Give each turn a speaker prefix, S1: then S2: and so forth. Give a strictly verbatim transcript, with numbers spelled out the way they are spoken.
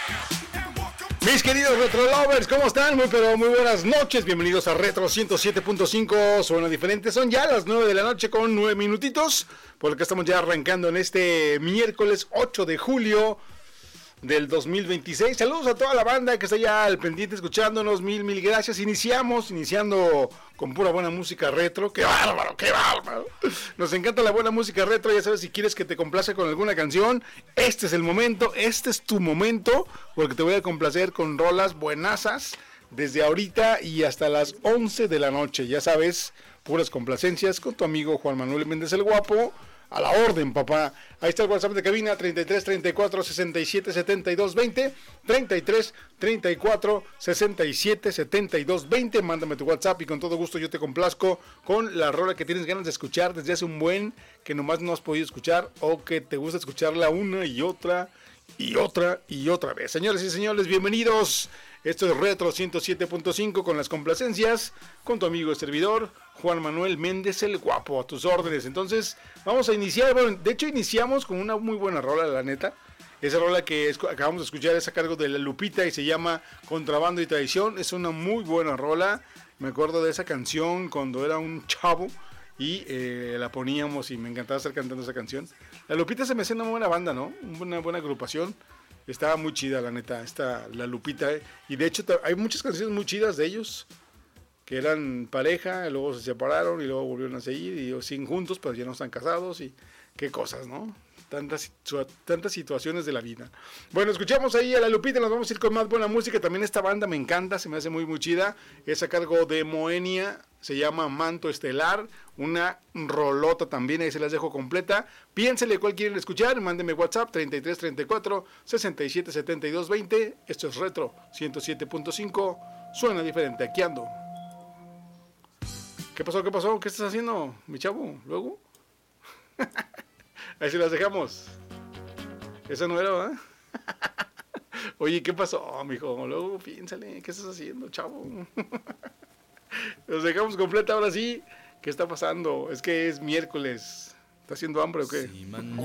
S1: Mis queridos Retro Lovers, ¿cómo están? Muy pero muy buenas noches, bienvenidos a Retro ciento siete punto cinco, suena diferente, son ya las nueve de la noche con nueve minutitos, por lo que estamos ya arrancando en este miércoles ocho de julio del dos mil veintiséis. Saludos a toda la banda que está ya al pendiente escuchándonos, mil, mil gracias. Iniciamos, iniciando con pura buena música retro. ¡Qué bárbaro, qué bárbaro! Nos encanta la buena música retro, ya sabes, si quieres que te complace con alguna canción, este es el momento, este es tu momento, porque te voy a complacer con rolas buenazas desde ahorita y hasta las once de la noche, ya sabes, puras complacencias con tu amigo Juan Manuel Méndez el Guapo. A la orden, papá. Ahí está el WhatsApp de cabina, treinta y tres, treinta y cuatro, sesenta y siete, setenta y dos, veinte, treinta y tres, treinta y cuatro, sesenta y siete, setenta y dos, veinte. Mándame tu WhatsApp y con todo gusto yo te complazco con la rola que tienes ganas de escuchar desde hace un buen, que nomás no has podido escuchar o que te gusta escucharla una y otra y otra y otra vez. Señores y señores, bienvenidos. Esto es Retro ciento siete punto cinco con las complacencias, con tu amigo y servidor, Juan Manuel Méndez el Guapo, a tus órdenes. Entonces, vamos a iniciar, bueno, de hecho iniciamos con una muy buena rola, la neta. Esa rola que es, acabamos de escuchar es a cargo de La Lupita y se llama Contrabando y Traición. Es una muy buena rola. Me acuerdo de esa canción cuando era un chavo y eh, la poníamos y me encantaba estar cantando esa canción. La Lupita se me hace una buena banda, ¿no? Una buena agrupación. Estaba muy chida, la neta, esta La Lupita. Eh. Y de hecho hay muchas canciones muy chidas de ellos, que eran pareja, luego se separaron y luego volvieron a seguir, y siguen juntos, pero ya no están casados, y qué cosas, ¿no? Tantas, tantas situaciones de la vida. Bueno, escuchamos ahí a La Lupita, nos vamos a ir con más buena música. También esta banda me encanta, se me hace muy muy chida. Es a cargo de Moenia, se llama Manto Estelar, una rolota también, ahí se las dejo completa. Piénsele cuál quieren escuchar, mándeme WhatsApp treinta y tres, treinta y cuatro, sesenta y siete, setenta y dos, veinte. Esto es Retro ciento siete punto cinco, suena diferente, aquí ando. ¿Qué pasó? ¿Qué pasó? ¿Qué estás haciendo, mi chavo? ¿Luego? Ahí se las dejamos. Eso no era, ¿verdad? Oye, ¿qué pasó, mijo? Luego piénsale, ¿qué estás haciendo, chavo? Los dejamos completa ahora sí. ¿Qué está pasando? Es que es miércoles. ¿Está haciendo hambre o qué?
S2: Si mañana